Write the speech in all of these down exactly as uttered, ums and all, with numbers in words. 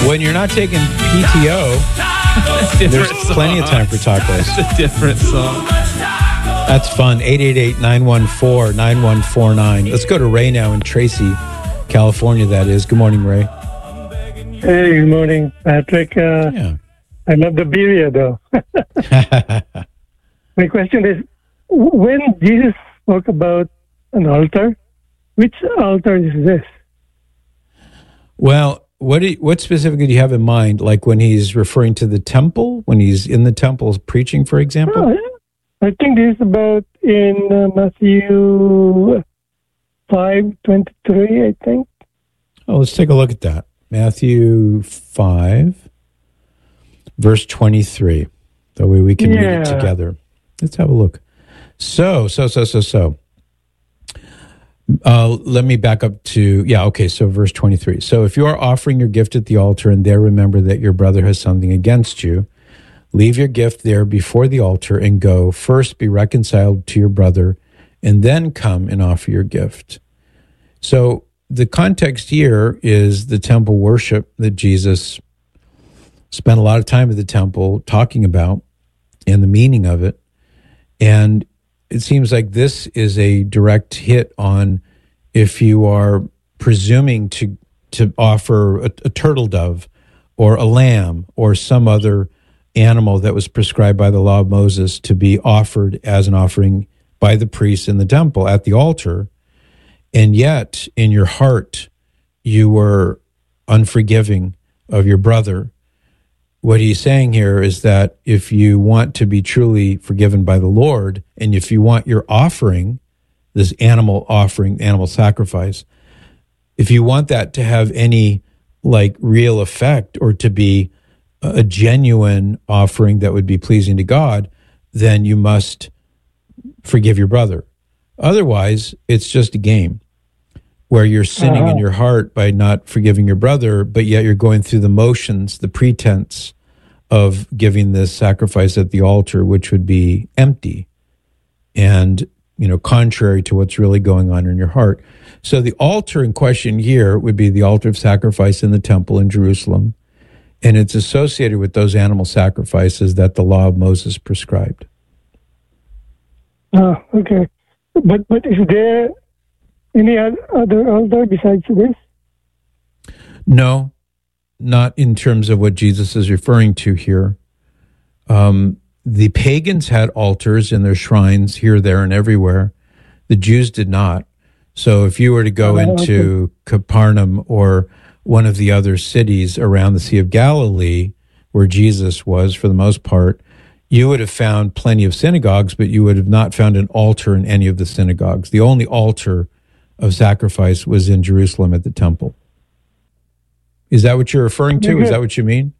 When you're not taking P T O, there's song. plenty of time for tacos. It's a different song. That's fun. eight eight eight, nine one four, nine one four nine. Let's go to Ray now in Tracy, California, that is. Good morning, Ray. Hey, good morning, Patrick. Uh, Yeah. I love the beer, though. My question is, when Jesus spoke about an altar, which altar is this? Well, what do you, what specifically do you have in mind? Like when he's referring to the temple, when he's in the temple preaching, for example? Oh, I think this is about in uh, Matthew five twenty-three, I think. Oh, let's take a look at that. Matthew five, verse twenty-three. That way we can Yeah. read it together. Let's have a look. So, so, so, so, so. Uh, let me back up to, yeah, okay, so verse twenty-three. So if you are offering your gift at the altar and there remember that your brother has something against you, leave your gift there before the altar and go. First be reconciled to your brother and then come and offer your gift. So the context here is the temple worship that Jesus spent a lot of time at the temple talking about and the meaning of it. And it seems like this is a direct hit on if you are presuming to to offer a, a turtle dove or a lamb or some other animal that was prescribed by the law of Moses to be offered as an offering by the priests in the temple at the altar, and yet in your heart you were unforgiving of your brother. What he's saying here is that if you want to be truly forgiven by the Lord, and if you want your offering, this animal offering, animal sacrifice, if you want that to have any like real effect or to be a genuine offering that would be pleasing to God, then you must forgive your brother. Otherwise, it's just a game where you're sinning Uh-huh. in your heart by not forgiving your brother, but yet you're going through the motions, the pretense of giving this sacrifice at the altar, which would be empty and, you know, contrary to what's really going on in your heart. So the altar in question here would be the altar of sacrifice in the temple in Jerusalem, and it's associated with those animal sacrifices that the law of Moses prescribed. Oh, okay. But but is there any oth- other altar besides this? No, not in terms of what Jesus is referring to here. Um, the pagans had altars in their shrines here, there, and everywhere. The Jews did not. So if you were to go Oh, into Capernaum or one of the other cities around the Sea of Galilee, where Jesus was for the most part, you would have found plenty of synagogues, but you would have not found an altar in any of the synagogues. The only altar of sacrifice was in Jerusalem at the temple. Is that what you're referring to? Is that what you mean?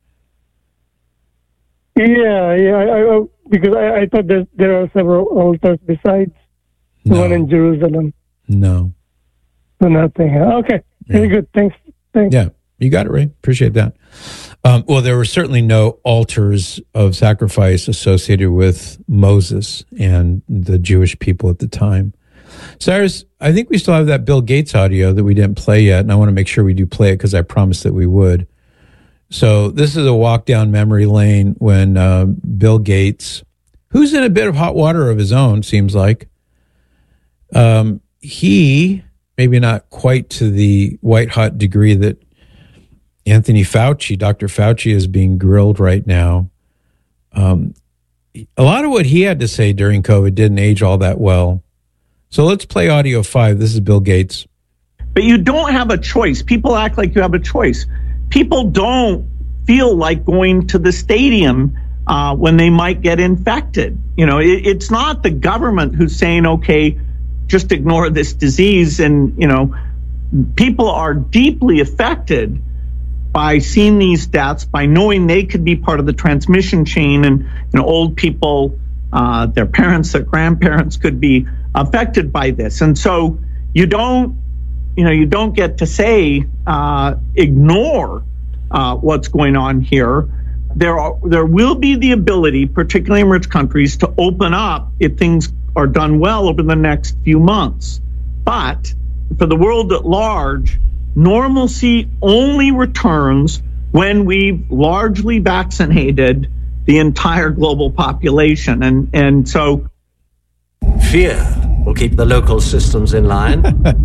Yeah, yeah. I, I, because I, I thought that there are several altars besides the No. one in Jerusalem. No. So nothing. Okay, very Yeah. good. Thanks. Thanks. Yeah, you got it, Ray. Appreciate that. Um, well, there were certainly no altars of sacrifice associated with Moses and the Jewish people at the time. Cyrus, I think we still have that Bill Gates audio that we didn't play yet, and I want to make sure we do play it because I promised that we would. So this is a walk down memory lane when uh, Bill Gates, who's in a bit of hot water of his own, seems like, um, he, maybe not quite to the white hot degree that Anthony Fauci, Doctor Fauci, is being grilled right now. Um, a lot of what he had to say during COVID didn't age all that well. So let's play audio five. This is Bill Gates. But you don't have a choice. People act like you have a choice. People don't feel like going to the stadium uh, when they might get infected. You know, it, it's not the government who's saying, okay, just ignore this disease. And, you know, people are deeply affected by seeing these deaths, by knowing they could be part of the transmission chain, and, you know, old people, uh, their parents, their grandparents could be affected by this. And so you don't, you know, you don't get to say, uh, ignore uh, what's going on here. There are, there will be the ability, particularly in rich countries, to open up if things are done well over the next few months. But for the world at large, normalcy only returns when we've largely vaccinated the entire global population. And, and so fear will keep the local systems in line.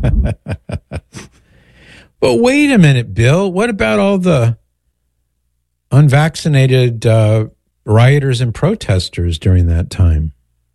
But wait a minute, Bill. What about all the unvaccinated uh, rioters and protesters during that time?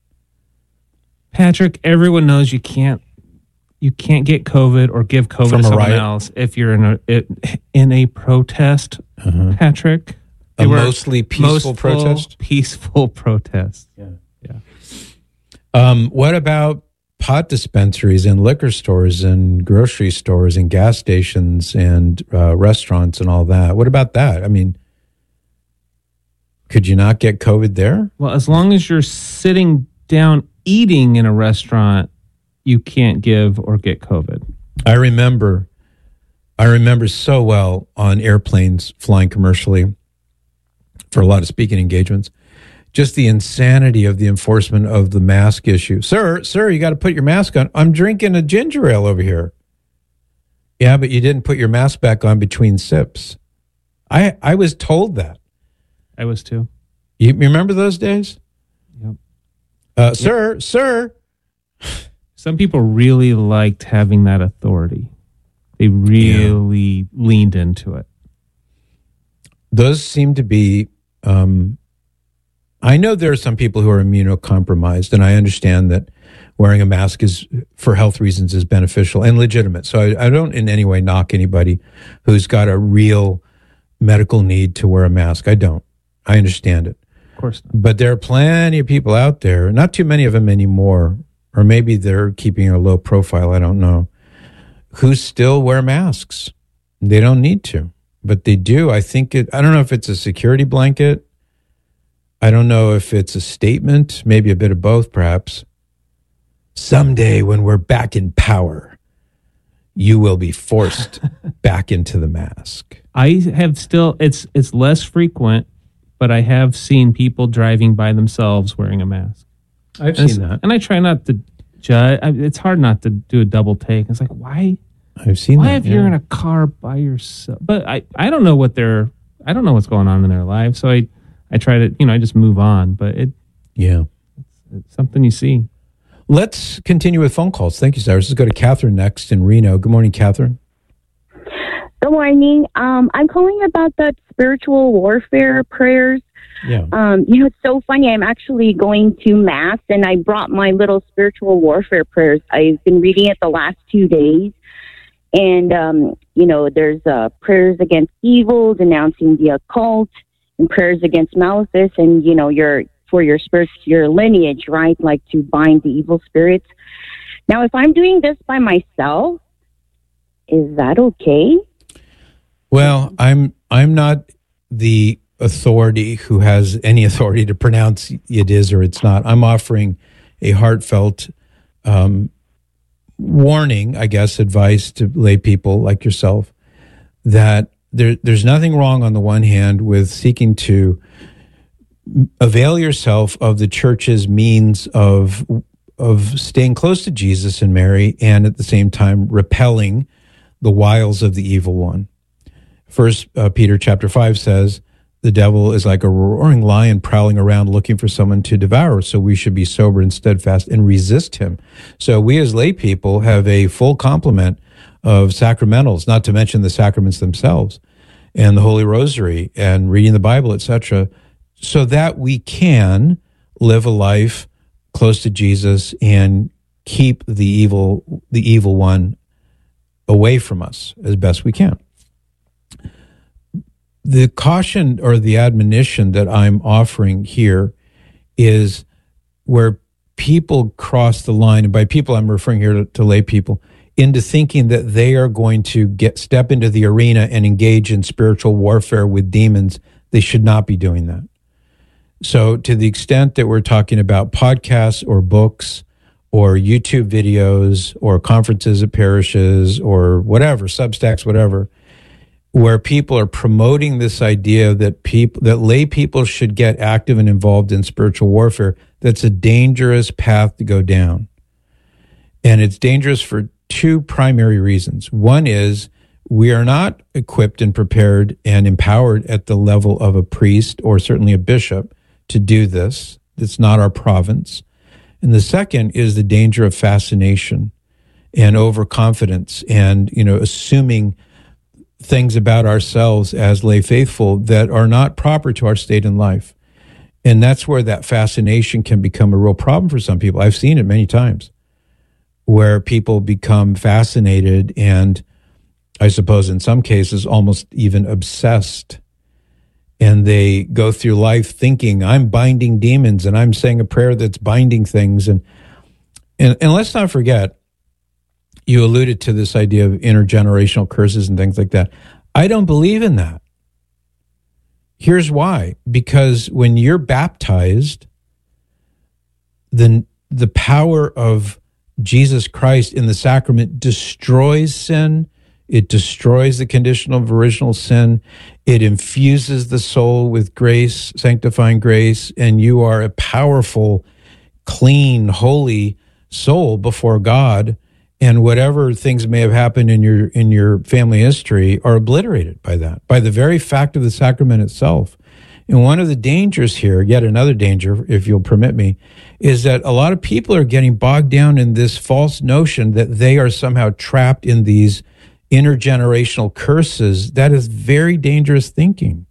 Patrick, everyone knows you can't you can't get COVID or give COVID From to a someone riot? else if you're in a it, in a protest. Uh-huh. Patrick, A They were mostly peaceful most protest? Peaceful protest. Yeah. Yeah. Um, what about pot dispensaries and liquor stores and grocery stores and gas stations and uh, restaurants and all that? What about that? I mean, could you not get COVID there? Well, as long as you're sitting down eating in a restaurant, you can't give or get COVID. I remember, I remember so well on airplanes flying commercially for a lot of speaking engagements, just the insanity of the enforcement of the mask issue. Sir, sir, you got to put your mask on. I'm drinking a ginger ale over here. Yeah, but you didn't put your mask back on between sips. I I was told that. I was too. You remember those days? Yep. Uh, sir, yep. sir. Some people really liked having that authority. They really yeah. leaned into it. Those seem to be, um, I know there are some people who are immunocompromised, and I understand that wearing a mask is, for health reasons, is beneficial and legitimate. So I, I don't in any way knock anybody who's got a real medical need to wear a mask. I don't. I understand it. Of course not. But there are plenty of people out there, not too many of them anymore, or maybe they're keeping a low profile, I don't know, who still wear masks. They don't need to, but they do. I think it, I don't know if it's a security blanket. I don't know if it's a statement, maybe a bit of both, perhaps. Someday when we're back in power, you will be forced back into the mask. I have still, it's it's less frequent, but I have seen people driving by themselves wearing a mask. I've and seen that. And I try not to judge. It's hard not to do a double take. It's like, why? I've seen why that. Why if yeah. you're in a car by yourself? But I, I don't know what they're, I don't know what's going on in their lives. So I, I try to, you know, I just move on. But it, yeah, it's, it's something you see. Let's continue with phone calls. Thank you, Cyrus. Let's go to Catherine next in Reno. Good morning, Catherine. Good morning. Um, I'm calling about the spiritual warfare prayers. Yeah. Um, you know, it's so funny. I'm actually going to Mass, and I brought my little spiritual warfare prayers. I've been reading it the last two days. And, um, you know, there's uh, prayers against evil, denouncing the occult, and prayers against malice, and, you know, your for your spirits, your lineage, right? Like to bind the evil spirits. Now, if I'm doing this by myself, is that okay? Well, I'm I'm not the authority who has any authority to pronounce it is or it's not. I'm offering a heartfelt um, warning, I guess, advice to lay people like yourself that there, there's nothing wrong on the one hand with seeking to avail yourself of the church's means of of staying close to Jesus and Mary and at the same time repelling the wiles of the evil one. First uh, Peter chapter five says, the devil is like a roaring lion prowling around looking for someone to devour. So we should be sober and steadfast and resist him. So we as lay people have a full complement of sacramentals, not to mention the sacraments themselves and the Holy Rosary and reading the Bible, et cetera, so that we can live a life close to Jesus and keep the evil, the evil one away from us as best we can. The caution or the admonition that I'm offering here is where people cross the line, and by people I'm referring here to, to lay people, into thinking that they are going to get step into the arena and engage in spiritual warfare with demons. They should not be doing that. So to the extent that we're talking about podcasts or books or YouTube videos or conferences at parishes or whatever, Substacks, whatever, where people are promoting this idea that people, that lay people should get active and involved in spiritual warfare, that's a dangerous path to go down. And it's dangerous for two primary reasons. One is we are not equipped and prepared and empowered at the level of a priest or certainly a bishop to do this. It's not our province. And the second is the danger of fascination and overconfidence and, you know, assuming things about ourselves as lay faithful that are not proper to our state in life. And that's where that fascination can become a real problem for some people. I've seen it many times where people become fascinated and, I suppose in some cases, almost even obsessed. And they go through life thinking, I'm binding demons and I'm saying a prayer that's binding things. And, and, and let's not forget, you alluded to this idea of intergenerational curses and things like that. I don't believe in that. Here's why. Because when you're baptized, the, the power of Jesus Christ in the sacrament destroys sin. It destroys the condition of original sin. It infuses the soul with grace, sanctifying grace, and you are a powerful, clean, holy soul before God. And whatever things may have happened in your in your family history are obliterated by that, by the very fact of the sacrament itself. And one of the dangers here, yet another danger, if you'll permit me, is that a lot of people are getting bogged down in this false notion that they are somehow trapped in these intergenerational curses. That is very dangerous thinking.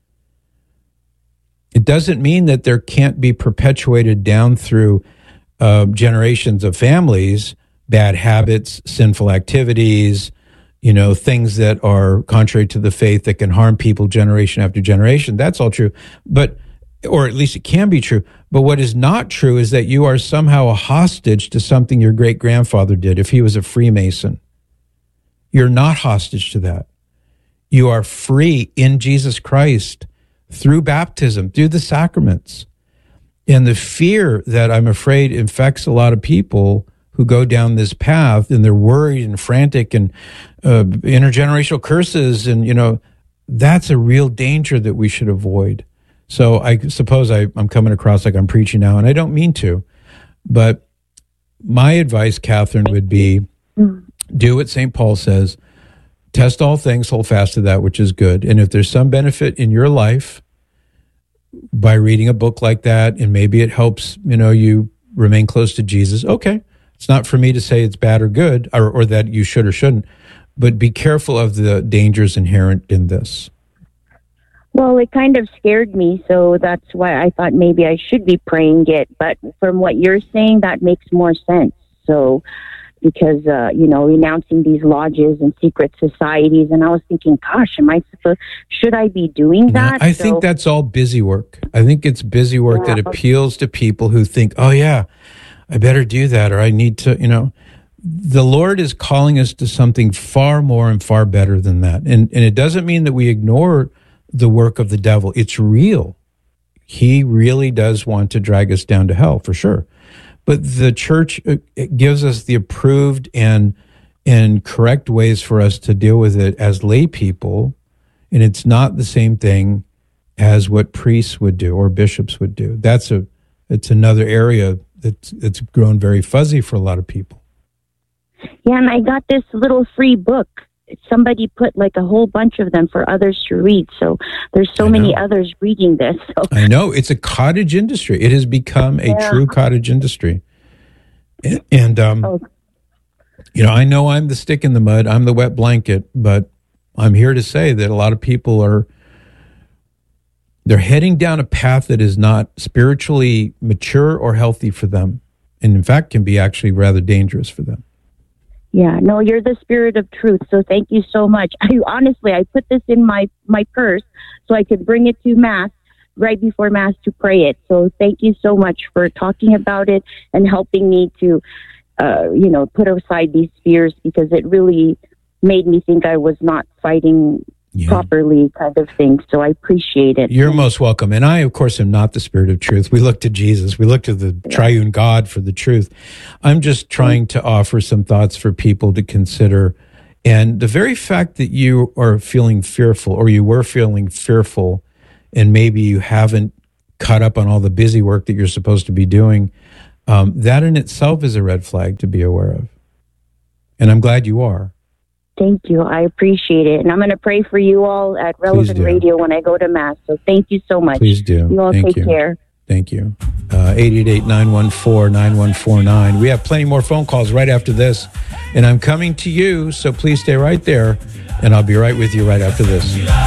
It doesn't mean that there can't be perpetuated down through uh, generations of families bad habits, sinful activities, you know, things that are contrary to the faith that can harm people generation after generation. That's all true. But, or at least it can be true. But what is not true is that you are somehow a hostage to something your great grandfather did if he was a Freemason. You're not hostage to that. You are free in Jesus Christ through baptism, through the sacraments. And the fear that I'm afraid infects a lot of people who go down this path and they're worried and frantic and uh, intergenerational curses. And, you know, that's a real danger that we should avoid. So I suppose I, I'm coming across like I'm preaching now, and I don't mean to. But my advice, Catherine, would be do what Saint Paul says. Test all things, hold fast to that which is good. And if there's some benefit in your life by reading a book like that, and maybe it helps, you know, you remain close to Jesus, okay. It's not for me to say it's bad or good, or, or that you should or shouldn't, but be careful of the dangers inherent in this. Well, it kind of scared me, so that's why I thought maybe I should be praying it. But from what you're saying, that makes more sense. So, because, uh, you know, renouncing these lodges and secret societies, and I was thinking, gosh, am I supposed, should I be doing that? Yeah, I so, think that's all busy work. I think it's busy work yeah. that appeals to people who think, oh, yeah, I better do that, or I need to, you know. The Lord is calling us to something far more and far better than that. And, and it doesn't mean that we ignore the work of the devil. It's real. He really does want to drag us down to hell, for sure. But the church it gives us the approved and and correct ways for us to deal with it as lay people, and it's not the same thing as what priests would do or bishops would do. That's a it's another area that's it's grown very fuzzy for a lot of people. Yeah, and I got this little free book. Somebody put like a whole bunch of them for others to read. So there's so many others reading this. So. I know. It's a cottage industry. It has become a yeah. true cottage industry. And, and um, oh. you know, I know I'm the stick in the mud. I'm the wet blanket. But I'm here to say that a lot of people are, they're heading down a path that is not spiritually mature or healthy for them. And in fact, can be actually rather dangerous for them. Yeah, no, you're the spirit of truth. So thank you so much. I honestly, I put this in my, my purse so I could bring it to Mass right before Mass to pray it. So thank you so much for talking about it and helping me to, uh, you know, put aside these fears, because it really made me think I was not fighting yeah. properly, kind of thing. So I appreciate it. You're most welcome. And I, of course, am not the spirit of truth. We look to Jesus. We look to the yeah. triune God for the truth. I'm just trying to offer some thoughts for people to consider. And the very fact that you are feeling fearful, or you were feeling fearful, and maybe you haven't caught up on all the busy work that you're supposed to be doing, um, that in itself is a red flag to be aware of. And I'm glad you are. Thank you. I appreciate it. And I'm going to pray for you all at Relevant do. Radio when I go to Mass. So thank you so much. Please do. You all Thank take you. care. Thank you. Uh, eight eight eight, nine one four, nine one four nine. We have plenty more phone calls right after this. And I'm coming to you, so please stay right there. And I'll be right with you right after this.